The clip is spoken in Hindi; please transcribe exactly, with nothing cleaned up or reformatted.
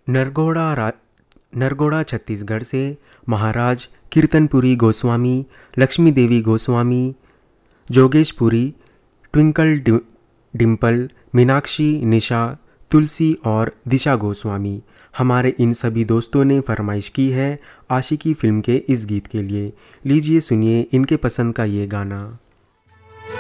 नरगोड़ा रा नरगोड़ा छत्तीसगढ़ से महाराज कीर्तनपुरी गोस्वामी, लक्ष्मी देवी गोस्वामी, जोगेशपुरी, ट्विंकल डि- डिम्पल, मीनाक्षी, निशा, तुलसी और दिशा गोस्वामी, हमारे इन सभी दोस्तों ने फरमाइश की है आशिकी फिल्म के इस गीत के लिए। लीजिए सुनिए इनके पसंद का ये गाना।